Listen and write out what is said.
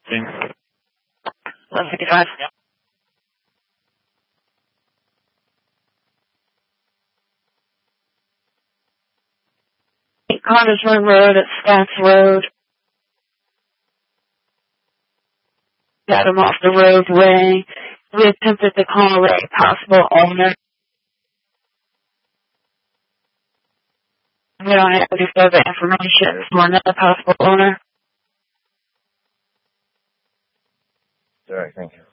1155. Yep. Connors Run Road at Stacks Road. Got him off the roadway. We attempted to call a possible owner. We don't have any further information for another possible owner. All right, thank you.